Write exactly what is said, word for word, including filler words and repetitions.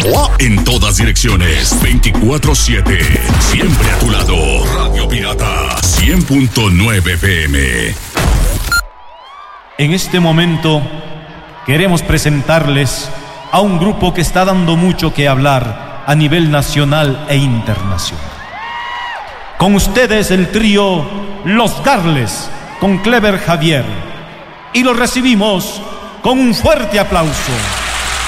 En todas direcciones, veinticuatro siete. Siempre a tu lado. Radio Pirata, cien punto nueve F M. En este momento, queremos presentarles a un grupo que está dando mucho que hablar a nivel nacional e internacional. Con ustedes el trío Los Garles, con Clever Javier. Y los recibimos con un fuerte aplauso.